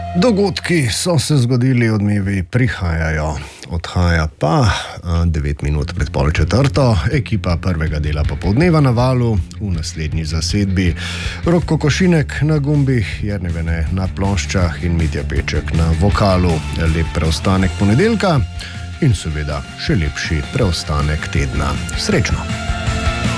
Dogodki so se zgodili, odmevi prihajajo, odhaja pa 9 minut pred pol četrto, ekipa prvega dela popoldneva na valu, v naslednji zasedbi Rok Kokošinek na gumbih, Jernej Vene na ploščah in Mitja Peček na vokalu. Lep preostanek ponedeljka in seveda še lepši preostanek tedna. Srečno!